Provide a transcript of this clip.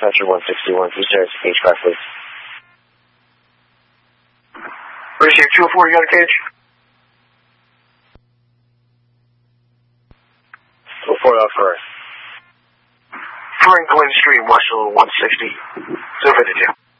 Country 161. Please start H5, please. Appreciate 204, you got a cage? 204 off first. Franklin Street, Westfield 160. 052.